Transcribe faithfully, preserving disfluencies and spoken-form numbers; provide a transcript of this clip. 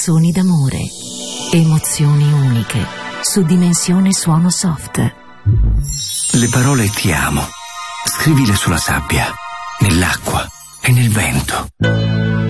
Canzoni d'amore, emozioni uniche, su Dimensione Suono Soft. Le parole ti amo, scrivile sulla sabbia, nell'acqua e nel vento.